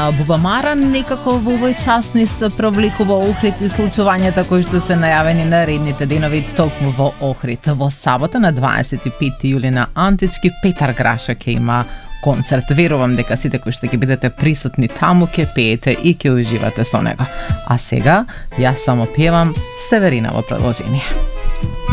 Бубамара некако во овој час ни се провлекува Охрид и случувањата кои што се најавени на редните денови токму во Охрид. Во сабота на 25 јули на Антички Петар Грашо ќе има концерт. Верувам дека сите кои што ќе бидете присутни таму ќе пеете и ќе уживате со него. А сега јас само певам Северина во продолжение.